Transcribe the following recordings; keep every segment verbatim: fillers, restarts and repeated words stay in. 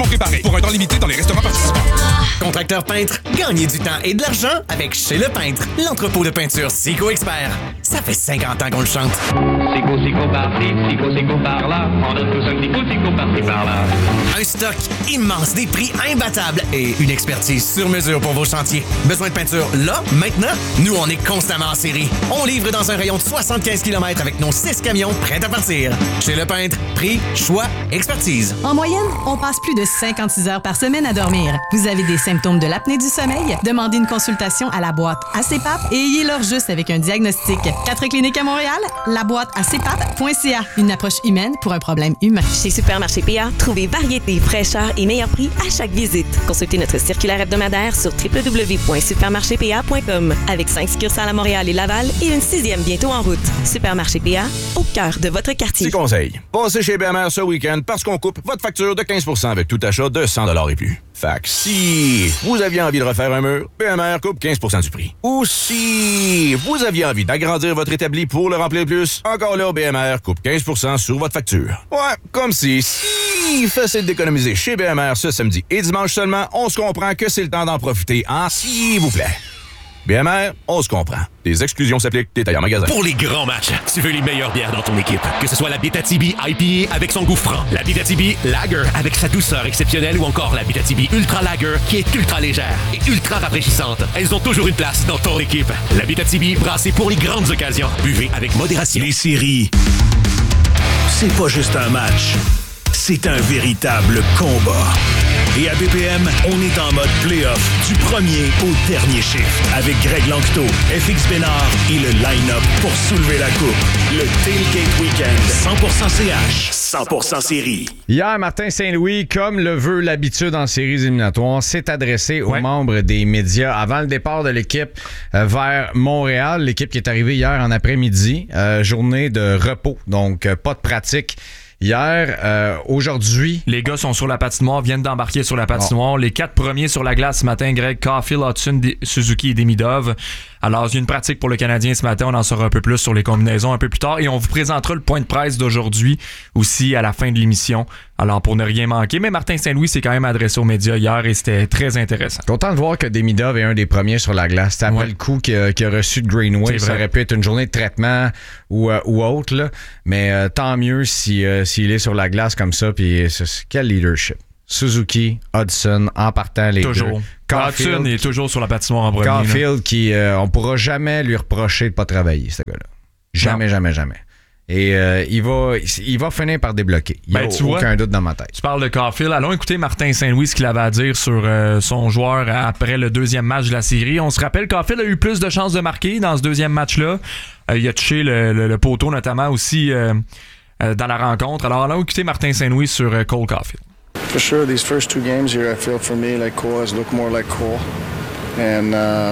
préparés pour un temps limité dans les restaurants participants. Contracteur peintre, gagnez du temps et de l'argent avec Chez Le Peintre, l'entrepôt de peinture Sico Expert. Ça fait cinquante ans qu'on le chante. Sico, Sico par-ci, Sico, Sico par-là. On donne tous un Sico, Sico par-ci, par-là. Un stock immense, des prix imbattables et une expertise sur mesure pour vos chantiers. Besoin de peinture là, maintenant? Nous, on est constamment en série. On livre dans un rayon de soixante-quinze kilomètres avec nos six camions prêts à partir. Chez Le Peintre, prix, choix, expertise. En moyenne, on passe plus de cinquante-six heures par semaine à dormir. Vous avez des symptômes de l'apnée du sommeil? Demandez une consultation à la boîte A C P A P et ayez-leur juste avec un diagnostic. Quatre cliniques à Montréal, la boîte a c p a p point c a. Une approche humaine pour un problème humain. Chez Supermarché P A, trouvez variété, fraîcheur et meilleur prix à chaque visite. Consultez notre circulaire hebdomadaire sur w w w point supermarché p a point com. Avec cinq succursales à Montréal et Laval et une sixième bientôt en route. Supermarché P A, au cœur de votre quartier. Petit conseil. Passez chez B M R ce week-end parce qu'on coupe votre facture de quinze pour cent avec tout achat de cent dollars et plus. Fait que si vous aviez envie de refaire un mur, B M R coupe quinze pour cent du prix. Ou si vous aviez envie d'agrandir votre établi pour le remplir plus, encore là, B M R coupe quinze pour cent sur votre facture. Ouais, comme si, si facile d'économiser chez B M R ce samedi et dimanche seulement, on se comprend que c'est le temps d'en profiter, hein, s'il vous plaît. B M R, on se comprend. Les exclusions s'appliquent, détail en magasin. Pour les grands matchs, tu veux les meilleures bières dans ton équipe. Que ce soit la Abitibi I P A avec son goût franc, la Abitibi Lager avec sa douceur exceptionnelle ou encore la Abitibi Ultra Lager qui est ultra légère et ultra rafraîchissante. Elles ont toujours une place dans ton équipe. La Abitibi brassée pour les grandes occasions. Buvez avec modération. Les séries, c'est pas juste un match. C'est un véritable combat. Et à B P M, on est en mode play-off du premier au dernier chiffre avec Greg Lanctot, F X Bénard et le line-up pour soulever la coupe. Le Tailgate Weekend, cent pour cent C H, cent pour cent série. Hier, Martin Saint-Louis, comme le veut l'habitude en séries éliminatoires, s'est adressé aux ouais. membres des médias avant le départ de l'équipe euh, vers Montréal. L'équipe qui est arrivée hier en après-midi, euh, journée de repos, donc euh, pas de pratique. Hier, euh, aujourd'hui... Les gars sont sur la patinoire, viennent d'embarquer sur la patinoire. Oh. Les quatre premiers sur la glace ce matin, Greg, Caulfield, Hudson, Suzuki et Demidov. Alors, il y a une pratique pour le Canadien ce matin. On en saura un peu plus sur les combinaisons un peu plus tard. Et on vous présentera le point de presse d'aujourd'hui aussi à la fin de l'émission. Alors, pour ne rien manquer. Mais Martin Saint-Louis s'est quand même adressé aux médias hier et c'était très intéressant. Content de voir que Demidov est un des premiers sur la glace. C'était après ouais. le coup qu'il a, qu'il a reçu de Greenway. Ça aurait pu être une journée de traitement ou, euh, ou autre. Là. Mais euh, tant mieux si, euh, s'il est sur la glace comme ça. Puis, euh, quel leadership. Suzuki, Hudson, en partant les toujours. deux. Caulfield, Hudson est toujours sur la patinoire en premier. Caulfield, qui, euh, on pourra jamais lui reprocher de pas travailler, ce gars-là. Jamais, non. jamais, jamais. Et euh, il va il va finir par débloquer. Il n'y a ben, aucun vois, doute dans ma tête. Tu parles de Caulfield. Allons écouter Martin Saint-Louis, ce qu'il avait à dire sur euh, son joueur après le deuxième match de la série. On se rappelle, Caulfield a eu plus de chances de marquer dans ce deuxième match-là. Euh, il a touché le, le, le poteau, notamment aussi euh, euh, dans la rencontre. Alors, allons écouter Martin Saint-Louis sur euh, Cole Caulfield. For sure, these first two games here, I feel for me like Cole has looked more like Cole. And... Uh...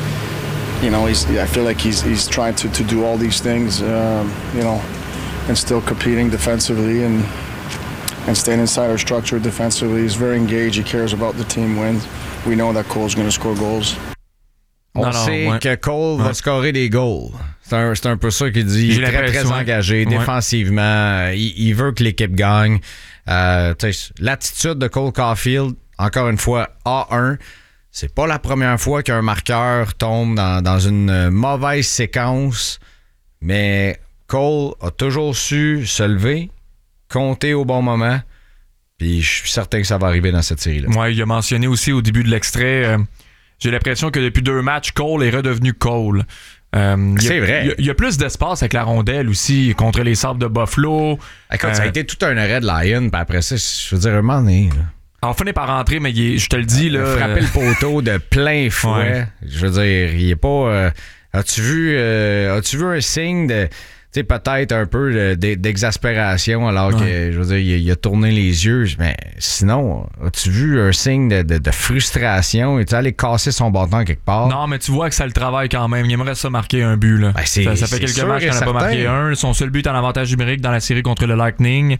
You know, he's. I feel like he's he's trying to, to do all these things, um, you know, and still competing defensively and and staying inside our structure defensively. He's very engaged. He cares about the team wins. We know that Cole's going to score goals. On non, sait non, ouais. que Cole ouais. va scorer des goals. C'est un, c'est un peu ça qu'il dit. Il est très, très engagé ouais. défensivement. Il, il veut que l'équipe gagne. Euh, l'attitude de Cole Caulfield, encore une fois, A un. C'est pas la première fois qu'un marqueur tombe dans, dans une mauvaise séquence, mais Cole a toujours su se lever, compter au bon moment, puis je suis certain que ça va arriver dans cette série-là. Ouais, il a mentionné aussi au début de l'extrait, euh, j'ai l'impression que depuis deux matchs, Cole est redevenu Cole. Euh, c'est a, vrai. Il y, y a plus d'espace avec la rondelle aussi, contre les Sabres de Buffalo. Écoute, euh, ça a été tout un arrêt de Lion, puis après ça, je veux dire, un moment donné... Là. Alors, finit par rentrer, mais il est, je te le dis, là... Frapper euh... le poteau de plein fouet. Ouais. Je veux dire, il est pas... Euh, as-tu vu euh, as-tu vu un signe de... Tu sais, peut-être un peu de, d'exaspération, alors ouais. que, je veux dire, il, il a tourné les yeux. Mais sinon, as-tu vu un signe de, de, de frustration? Es-tu allé casser son bâton quelque part? Non, mais tu vois que ça le travaille quand même. Il aimerait ça marquer un but, là. Ben, c'est, ça, ça fait quelques matchs qu'il n'en a pas marqué un. Son seul but en avantage numérique dans la série contre le Lightning.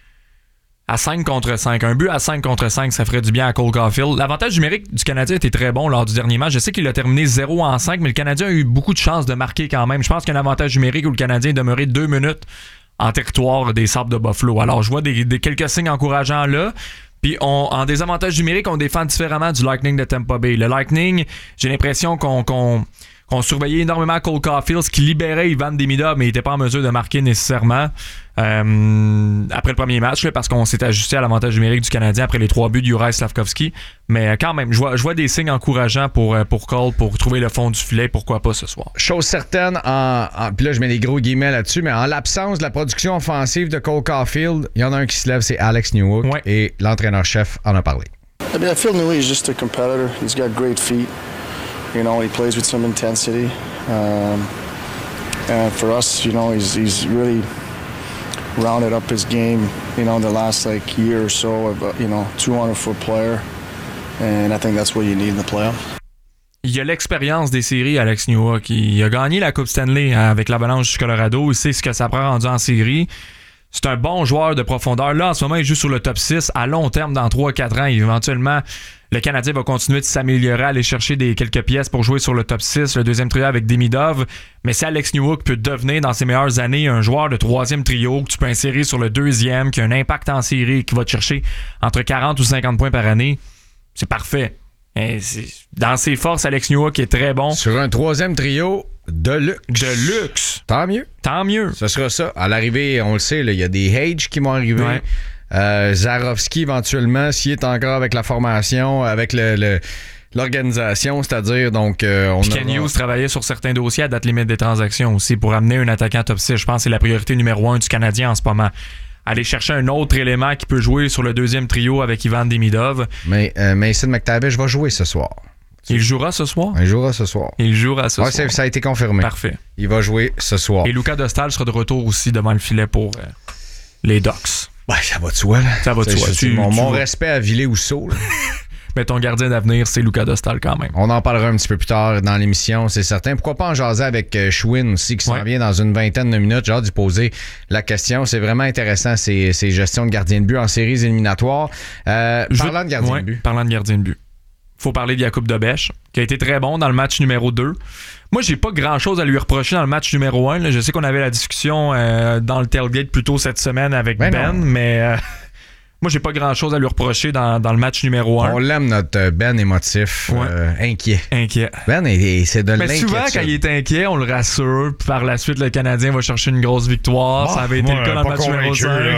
À cinq contre cinq. Un but à cinq contre cinq, ça ferait du bien à Cole Caulfield. L'avantage numérique du Canadien était très bon lors du dernier match. Je sais qu'il a terminé zéro en cinq, mais le Canadien a eu beaucoup de chances de marquer quand même. Je pense qu'il y a un avantage numérique où le Canadien est demeuré deux minutes en territoire des Sabres de Buffalo. Alors, je vois des, des quelques signes encourageants là. Puis on, en désavantage numérique, on défend différemment du Lightning de Tampa Bay. Le Lightning, j'ai l'impression qu'on, qu'on, qu'on surveillait énormément Cole Caulfield, qui libérait Ivan Demidov, mais il n'était pas en mesure de marquer nécessairement euh, après le premier match, là, parce qu'on s'est ajusté à l'avantage numérique du Canadien après les trois buts de Juraj Slavkovski. Mais quand même, je vois, je vois des signes encourageants pour, pour Cole, pour trouver le fond du filet, pourquoi pas ce soir. Chose certaine, en, en, puis là je mets des gros guillemets là-dessus, mais en l'absence de la production offensive de Cole Caulfield, il y en a un qui se lève, c'est Alex Newhook, ouais. Et l'entraîneur-chef en a parlé. I mean, I feel Newhook is just a competitor. He's got great feet. You know, he plays with some intensity. Um, and for us, you know, he's he's really rounded up his game, you know, in the last like year or so of, you know, two hundred foot player. And I think that's what you need in the playoffs. Il a l'expérience des séries, Alex Newhook. Il a gagné la Coupe Stanley avec l'Avalanche du Colorado. Il sait ce que ça prend rendu en série. C'est un bon joueur de profondeur. Là, en ce moment, il joue sur le top six. À long terme, dans trois à quatre ans, éventuellement, le Canadien va continuer de s'améliorer, aller chercher des quelques pièces pour jouer sur le top six, le deuxième trio avec Demidov. Mais si Alex Newhook peut devenir, dans ses meilleures années, un joueur de troisième trio que tu peux insérer sur le deuxième, qui a un impact en série, qui va te chercher entre quarante ou cinquante points par année, c'est parfait. Et c'est, dans ses forces, Alex Newhook est très bon. Sur un troisième trio de luxe. De luxe. Tant mieux. Tant mieux. Ce sera ça. À l'arrivée, on le sait, il y a des Hage qui vont arriver. Ouais. Euh, Zarovski, éventuellement, s'il est encore avec la formation, avec le, le, l'organisation, c'est-à-dire, donc... Euh, on Ken Hughes travaillait sur certains dossiers à date limite des transactions aussi pour amener un attaquant top six. Je pense que c'est la priorité numéro un du Canadien en ce moment. Aller chercher un autre élément qui peut jouer sur le deuxième trio avec Ivan Demidov. Mais euh, Mason McTavish va jouer ce soir. Il jouera ce soir? Il jouera ce soir. Il jouera ce ouais, soir. Ça a été confirmé. Parfait. Il va jouer ce soir. Et Luca Dostal sera de retour aussi devant le filet pour euh, les Ducks. Ouais, ça va de soi, là. Ça va de soi. Tu, mon tu mon respect à Ville-Housseau, là. Mais ton gardien d'avenir, c'est Luca Dostal quand même. On en parlera un petit peu plus tard dans l'émission, c'est certain. Pourquoi pas en jaser avec euh, Schwinn aussi, qui s'en ouais. vient dans une vingtaine de minutes. J'ai hâte de poser la question. C'est vraiment intéressant, ces, ces gestions de gardien de but en séries éliminatoires. Euh, parlant veux... de gardien ouais, de but. Parlant de gardien de but. Faut parler de Jakub Dobeš, qui a été très bon dans le match numéro deux. Moi, j'ai pas grand-chose à lui reprocher dans le match numéro un. Là. Je sais qu'on avait la discussion euh, dans le tailgate plus tôt cette semaine avec Ben, ben mais... Euh... Moi, j'ai pas grand-chose à lui reprocher dans, dans le match numéro un. On l'aime, notre Ben émotif, ouais. euh, inquiet. Inquiet. Ben, est, c'est de Mais l'inquiétude. souvent, quand il est inquiet, on le rassure. Puis par la suite, le Canadien va chercher une grosse victoire. Oh, ça avait été ouais, le cas dans le match numéro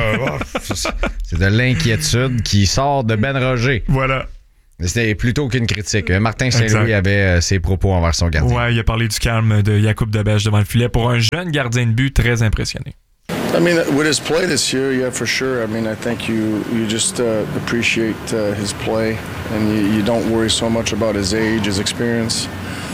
cinq. C'est de l'inquiétude qui sort de Ben Roger. Voilà. C'était plutôt qu'une critique. Martin Saint-Louis avait euh, ses propos envers son gardien. Ouais, il a parlé du calme de Jakub Dobeš devant le filet pour un jeune gardien de but très impressionné. I mean, with his play this year, yeah, for sure. I mean, I think you you just uh, appreciate uh, his play, and you, you don't worry so much about his age, his experience.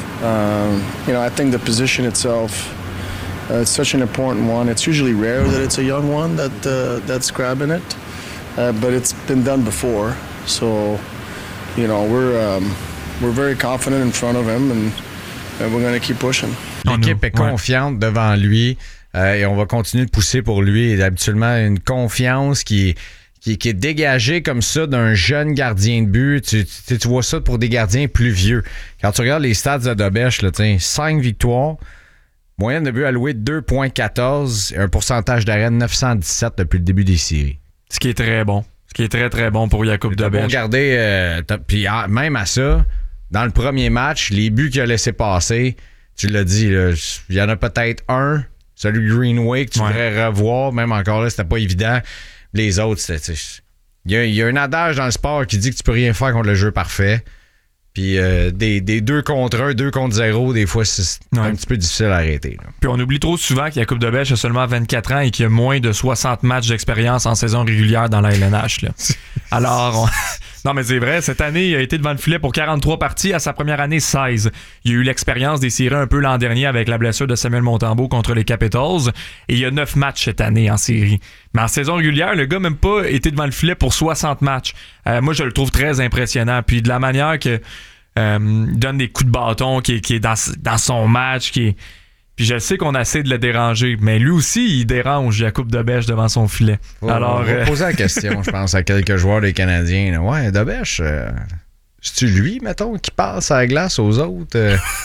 Um, you know, I think the position itself, uh, it's such an important one. It's usually rare that it's a young one that uh, that's grabbing it, uh, but it's been done before. So, you know, we're um, we're very confident in front of him, and, and we're going to keep pushing. L'équipe est confiante devant lui. Euh, et on va continuer de pousser pour lui. Il a habituellement une confiance qui, qui, qui est dégagée comme ça d'un jeune gardien de but. Tu, tu, tu vois ça pour des gardiens plus vieux. Quand tu regardes les stats de Dobeš, cinq victoires, moyenne de but allouée de deux virgule quatorze et un pourcentage d'arrêt de neuf cent dix-sept depuis le début des séries. Ce qui est très bon. Ce qui est très, très bon pour Jakub Dobeš. Regardez, euh, puis ah, même à ça, dans le premier match, les buts qu'il a laissé passer, tu l'as dit, il y en a peut-être un. Celui de Greenway que tu ouais. voudrais revoir, même encore là, c'était pas évident. Les autres, c'était. Il y, y a un adage dans le sport qui dit que tu peux rien faire contre le jeu parfait. Puis euh, des, des deux contre un, deux contre zéro, des fois, c'est ouais. un petit peu difficile à arrêter. Là. Puis on oublie trop souvent qu'il Jakub Dobeš a seulement vingt-quatre ans et qu'il a moins de soixante matchs d'expérience en saison régulière dans la L N H. Là. Alors, on... non mais c'est vrai, cette année, il a été devant le filet pour quarante-trois parties, à sa première année, seize. Il a eu l'expérience des séries un peu l'an dernier avec la blessure de Samuel Montembeault contre les Capitals. Et il y a neuf matchs cette année en série. Mais en saison régulière, le gars n'a même pas été devant le filet pour soixante matchs. Euh, moi, je le trouve très impressionnant. Puis de la manière que euh, donne des coups de bâton, qui est, qui est dans, dans son match, qui est... Puis je sais qu'on essaie de le déranger, mais lui aussi, il dérange Jakub Dobeš devant son filet. Oh, Alors, on va euh... poser la question, je pense, à quelques joueurs des Canadiens. Là. Ouais, Dobeš, euh, c'est-tu lui, mettons, qui passe à la glace aux autres? Euh,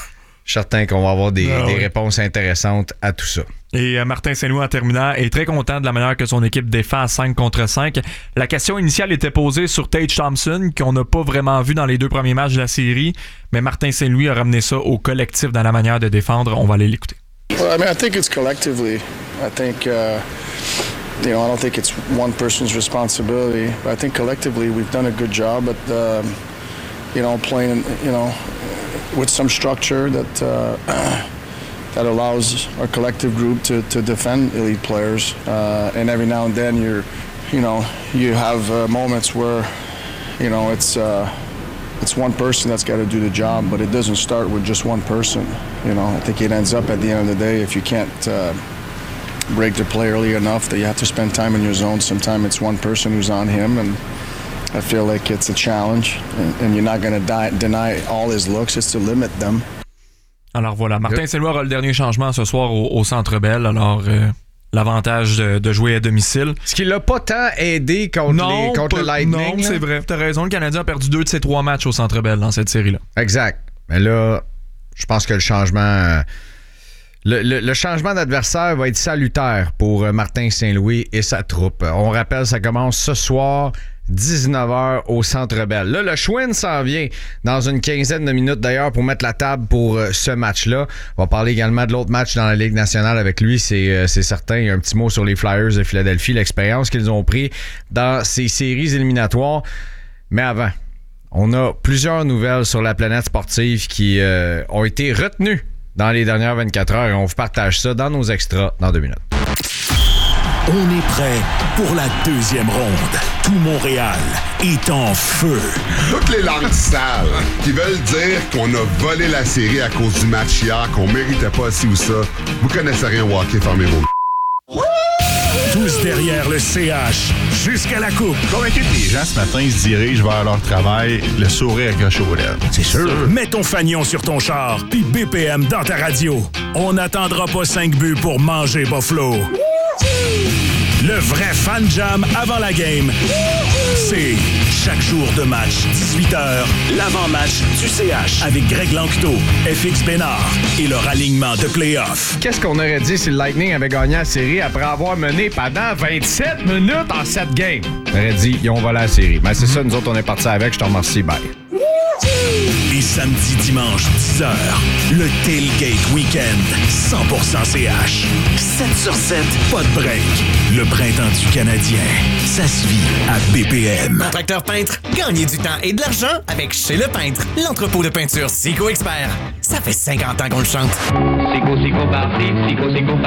Je suis certain qu'on va avoir des, ah, des oui. réponses intéressantes à tout ça. Et euh, Martin Saint-Louis, en terminant, est très content de la manière que son équipe défend à cinq contre cinq. La question initiale était posée sur Tage Thompson, qu'on n'a pas vraiment vu dans les deux premiers matchs de la série, mais Martin Saint-Louis a ramené ça au collectif dans la manière de défendre. On va aller l'écouter. Well, I mean, I think it's collectively. I think, uh, you know, I don't think it's one person's responsibility, but I think collectively we've done a good job at, uh, you know, playing, you know, with some structure that uh, that allows our collective group to, to defend elite players. Uh, and every now and then, you're, you know, you have uh, moments where, you know, it's uh, it's one person that's got to do the job, but it doesn't start with just one person. You know, I think it ends up at the end of the day if you can't uh, break the play early enough that you have to spend time in your zone. Sometimes it's one person who's on him, and I feel like it's a challenge, and, and you're not going to deny all his looks, it's to limit them. Alors voilà, Martin Saint-Louis aura le dernier changement ce soir au, au Centre Bell. Alors, euh, l'avantage de, de jouer à domicile. Ce qui l'a pas tant aidé contre, non, les, contre pas, le Lightning. Non, c'est vrai. T'as raison. Le Canadien a perdu deux de ses trois matchs au Centre Bell dans cette série-là. Exact. Mais là, je pense que le changement... Euh, le, le, le changement d'adversaire va être salutaire pour Martin Saint-Louis et sa troupe. On rappelle, ça commence ce soir... dix-neuf heures au Centre Bell. Là, le Schwinn s'en vient dans une quinzaine de minutes d'ailleurs pour mettre la table pour euh, ce match-là. On va parler également de l'autre match dans la Ligue nationale avec lui, c'est, euh, c'est certain. Il y a un petit mot sur les Flyers de Philadelphie, l'expérience qu'ils ont pris dans ces séries éliminatoires. Mais avant, on a plusieurs nouvelles sur la planète sportive qui euh, ont été retenues dans les dernières vingt-quatre heures et on vous partage ça dans nos extras dans deux minutes. On est prêt pour la deuxième ronde. Tout Montréal est en feu. Toutes les langues sales qui veulent dire qu'on a volé la série à cause du match hier, qu'on méritait pas ci ou ça, vous connaissez rien au hockey, fermez vos... Tous derrière le C H, jusqu'à la coupe. Convaincu que les gens, ce matin, ils se dirigent vers leur travail, le sourire accroché aux lèvres. C'est sûr. Mets ton fanion sur ton char, puis B P M dans ta radio. On n'attendra pas cinq buts pour manger Buffalo. Le vrai fan jam avant la game, c'est chaque jour de match, dix-huit heures, l'avant-match du C H avec Greg Lanctot, F X Bénard et leur alignement de play-off. Qu'est-ce qu'on aurait dit si le Lightning avait gagné la série après avoir mené pendant vingt-sept minutes en sept games? On aurait dit, ils ont volé la série. Mais c'est ça, nous autres, on est partis avec. Je te remercie, bye. Et samedi, dimanche, dix heures, le Tailgate Weekend, cent pour cent C H. sept sur sept, pas de break. Le printemps du Canadien, ça se vit à B P M. Contracteur peintre, gagnez du temps et de l'argent avec Chez Le Peintre, l'entrepôt de peinture Sico Expert. Ça fait cinquante ans qu'on le chante. Sico, Sico, parti, Sico, Sico,